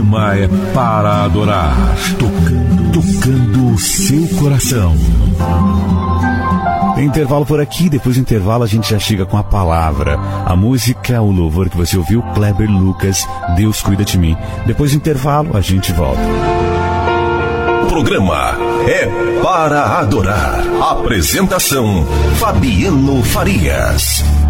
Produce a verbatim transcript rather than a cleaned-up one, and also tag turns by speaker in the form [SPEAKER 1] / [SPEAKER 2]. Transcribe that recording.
[SPEAKER 1] programa é para adorar, tocando, tocando o seu coração. Tem intervalo por aqui, depois do intervalo a gente já chega com a palavra. A música, o louvor que você ouviu, Kleber Lucas, Deus Cuida de Mim. Depois do intervalo a gente volta.
[SPEAKER 2] O programa é para adorar. Apresentação, Fabiano Farias.